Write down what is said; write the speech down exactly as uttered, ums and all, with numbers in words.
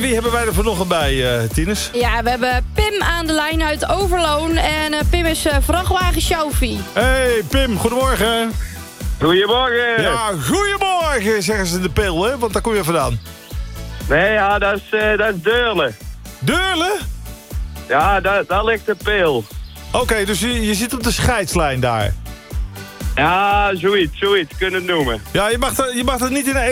wie hebben wij er vanochtend bij, uh, Tinus? Ja, we hebben Pim aan de lijn uit Overloon. En uh, Pim is uh, vrachtwagenchauffeur. Hey Pim, goedemorgen. Goedemorgen. Ja, goedemorgen, zeggen ze in de pil, hè? Want daar kom je vandaan. Nee, ja, dat is, uh, dat is Deurle. Deurle? Ja, daar, daar ligt de pil. Oké, okay, dus je, je zit op de scheidslijn daar. Ja, zoiets, zoiets, kunnen het noemen. Ja, je mag er, je mag er niet in